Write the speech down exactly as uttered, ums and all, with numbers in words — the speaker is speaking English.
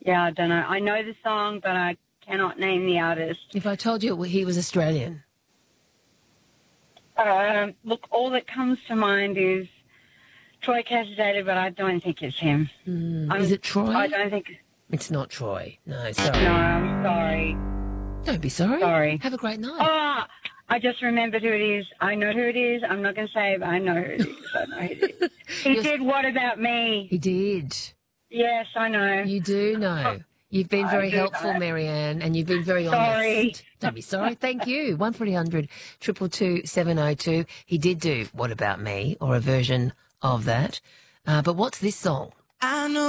Yeah, I don't know. I know the song, but I cannot name the artist. If I told you he was Australian. Um, look, all that comes to mind is Troy Cassidy, but I don't think it's him. Mm, is it Troy? I don't think... It's not Troy. No, sorry. No, I'm sorry. Don't be sorry. Sorry. Have a great night. Oh, I just remembered who it is. I know who it is. I'm not going to say it, but I know who it is. I know who it is. He You're... did What About Me? He did. Yes, I know. You do know. You've been very helpful, know. Marianne, and you've been very sorry. honest. Don't be sorry. Thank you. one three hundred two two two seven oh two. He did do What About Me, or a version of that. Uh, but what's this song? I know.